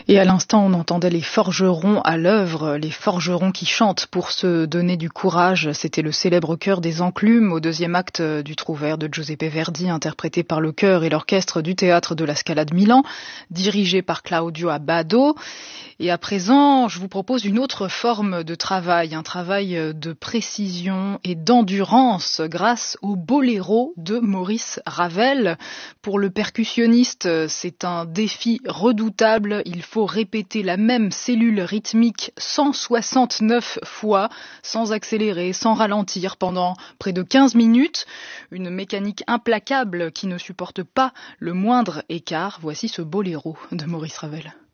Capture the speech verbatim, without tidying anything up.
Et à l'instant, on entendait les forgerons à l'œuvre, les forgerons qui chantent pour se donner du courage. C'était le célèbre chœur des Enclumes au deuxième acte du Trouvère de Giuseppe Verdi, interprété par le chœur et l'orchestre du Théâtre de la Scala de Milan, dirigé par Claudio Abbado. Et à présent, je vous propose une autre forme de travail, un travail de précision et d'endurance grâce au boléro de Maurice Ravel. Pour le percussionniste, c'est un défi redoutable. Il faut répéter la même cellule rythmique cent soixante-neuf fois, sans accélérer, sans ralentir, pendant près de quinze minutes. Une mécanique implacable qui ne supporte pas le moindre écart. Voici ce boléro de Maurice Ravel.